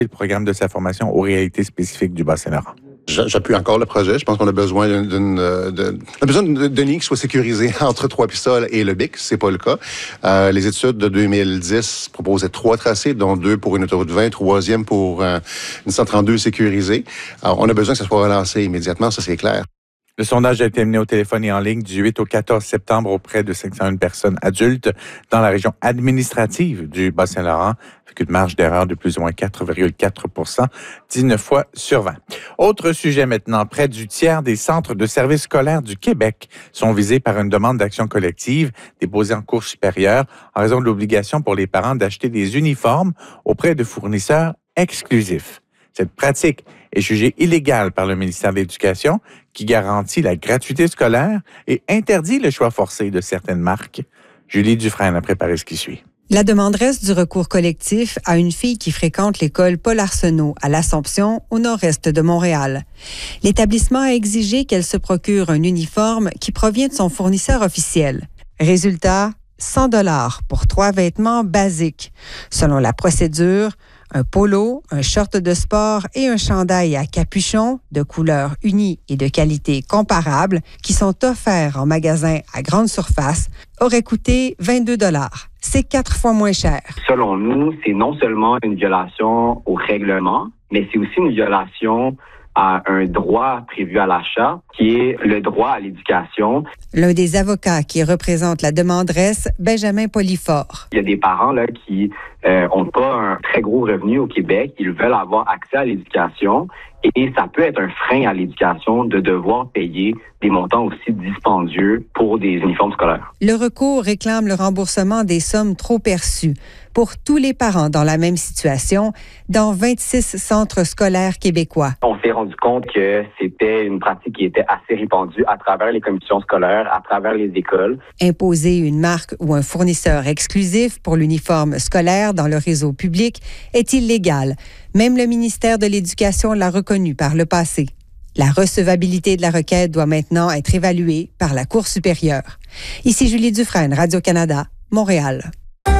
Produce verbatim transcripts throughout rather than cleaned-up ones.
le programme de sa formation aux réalités spécifiques du Bas-Saint-Laurent. J'appuie encore le projet. Je pense qu'on a besoin d'une, d'une, on a besoin d'un nid qui soit sécurisé entre Trois-Pistoles et le B I C. C'est pas le cas. Euh, les études de deux mille dix proposaient trois tracés, dont deux pour une autoroute vingt, troisième pour euh, une cent trente-deux sécurisée. Alors, on a besoin que ça soit relancé immédiatement. Ça, c'est clair. Le sondage a été mené au téléphone et en ligne du huit au quatorze septembre auprès de cinq cent un personnes adultes dans la région administrative du Bas-Saint-Laurent, avec une marge d'erreur de plus ou moins quatre virgule quatre pour cent, dix-neuf fois sur vingt. Autre sujet maintenant, près du tiers des centres de services scolaires du Québec sont visés par une demande d'action collective déposée en cours supérieure en raison de l'obligation pour les parents d'acheter des uniformes auprès de fournisseurs exclusifs. Cette pratique est jugée illégale par le ministère de l'Éducation, qui garantit la gratuité scolaire et interdit le choix forcé de certaines marques. Julie Dufresne a préparé ce qui suit. La demanderesse du recours collectif a une fille qui fréquente l'école Paul Arsenault à l'Assomption, au nord-est de Montréal. L'établissement a exigé qu'elle se procure un uniforme qui provient de son fournisseur officiel. Résultat, cent dollars pour trois vêtements basiques. Selon la procédure, un polo, un short de sport et un chandail à capuchon de couleur unie et de qualité comparable qui sont offerts en magasin à grande surface auraient coûté vingt-deux dollars. C'est quatre fois moins cher. Selon nous, c'est non seulement une violation au règlement, mais c'est aussi une violation à un droit prévu à l'achat, qui est le droit à l'éducation. L'un des avocats qui représente la demanderesse, Benjamin Polifort. Il y a des parents là qui euh, ont pas un très gros revenu au Québec, ils veulent avoir accès à l'éducation et ça peut être un frein à l'éducation de devoir payer des montants aussi dispendieux pour des uniformes scolaires. Le recours réclame le remboursement des sommes trop perçues pour tous les parents dans la même situation dans vingt-six centres scolaires québécois. On s'est rendu compte que c'était une pratique qui était assez répandue à travers les commissions scolaires, à travers les écoles. Imposer une marque ou un fournisseur exclusif pour l'uniforme scolaire dans le réseau public est illégal. Même le ministère de l'Éducation l'a reconnu par le passé. La recevabilité de la requête doit maintenant être évaluée par la Cour supérieure. Ici Julie Dufresne, Radio-Canada, Montréal.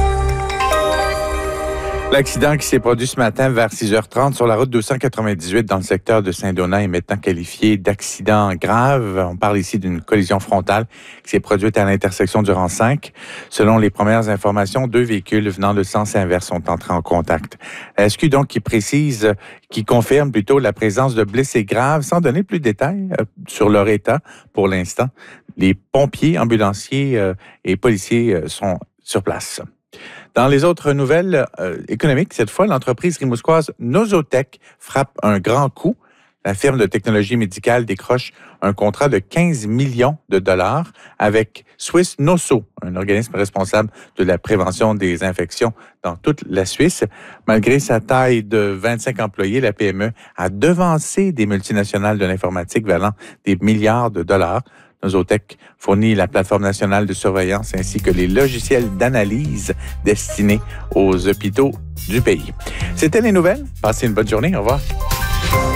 L'accident qui s'est produit ce matin vers six heures trente sur la route deux cent quatre-vingt-dix-huit dans le secteur de Saint-Donat est maintenant qualifié d'accident grave. On parle ici d'une collision frontale qui s'est produite à l'intersection du rang cinq. Selon les premières informations, deux véhicules venant de sens inverse sont entrés en contact. La S Q donc qui précise, qui confirme plutôt la présence de blessés graves sans donner plus de détails euh, sur leur état pour l'instant. Les pompiers, ambulanciers euh, et policiers euh, sont sur place. Dans les autres nouvelles euh, économiques, cette fois, l'entreprise rimouskoise Nosotech frappe un grand coup. La firme de technologie médicale décroche un contrat de quinze millions de dollars avec Swiss Noso, un organisme responsable de la prévention des infections dans toute la Suisse. Malgré sa taille de vingt-cinq employés, la P M E a devancé des multinationales de l'informatique valant des milliards de dollars. Nosotech fournit la plateforme nationale de surveillance ainsi que les logiciels d'analyse destinés aux hôpitaux du pays. C'était les nouvelles. Passez une bonne journée. Au revoir.